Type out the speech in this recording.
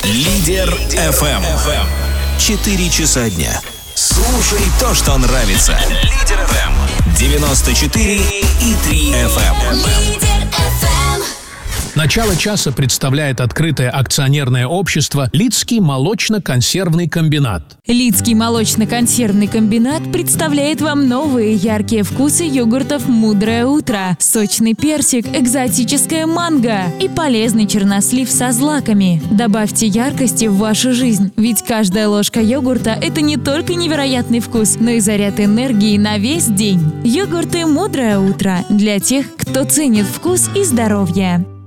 Лидер FM. 4 часа дня. Слушай то, что нравится. Лидер FM. 94,3 FM. Начало часа представляет открытое акционерное общество «Лидский молочно-консервный комбинат». Лидский молочно-консервный комбинат представляет вам новые яркие вкусы йогуртов «Мудрое утро», сочный персик, экзотическая манго и полезный чернослив со злаками. Добавьте яркости в вашу жизнь, ведь каждая ложка йогурта – это не только невероятный вкус, но и заряд энергии на весь день. Йогурты «Мудрое утро» для тех, кто ценит вкус и здоровье.